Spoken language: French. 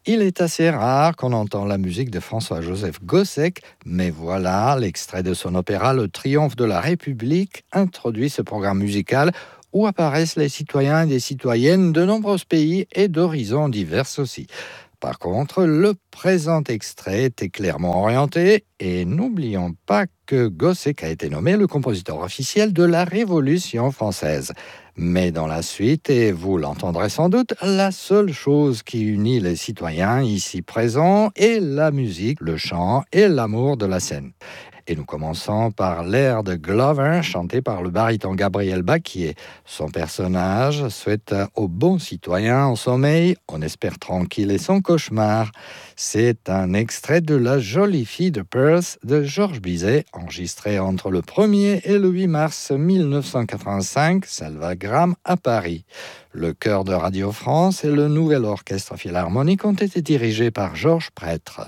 Il est assez rare qu'on entend la musique de François-Joseph Gossec, mais voilà, l'extrait de son opéra Le Triomphe de la République introduit ce programme musical où apparaissent les citoyens et les citoyennes de nombreux pays et d'horizons divers aussi. Par contre, le présent extrait était clairement orienté et n'oublions pas que Gossec a été nommé le compositeur officiel de la Révolution française. Mais dans la suite, et vous l'entendrez sans doute, la seule chose qui unit les citoyens ici présents est la musique, le chant et l'amour de la scène. Et nous commençons par l'air de Glover, chanté par le baryton Gabriel Baquier. Son personnage souhaite au bon citoyen en sommeil, on espère tranquille et son cauchemar. C'est un extrait de La jolie fille de Perth de Georges Bizet, enregistré entre le 1er et le 8 mars 1985, Salvagram à Paris. Le chœur de Radio France et le nouvel orchestre philharmonique ont été dirigés par Georges Prêtre.